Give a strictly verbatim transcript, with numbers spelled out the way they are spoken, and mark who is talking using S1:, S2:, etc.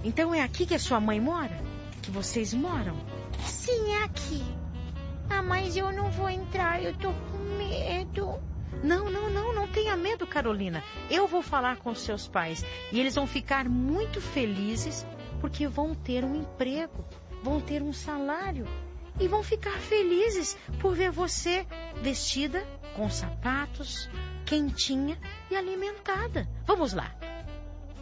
S1: Então é aqui que a sua mãe mora? Que vocês moram?
S2: Sim, é aqui. Ah, mas eu não vou entrar, eu tô com medo.
S1: Não, não, não, não tenha medo, Carolina. Eu vou falar com seus pais e eles vão ficar muito felizes porque vão ter um emprego, vão ter um salário e vão ficar felizes por ver você vestida com sapatos, quentinha e alimentada. Vamos lá.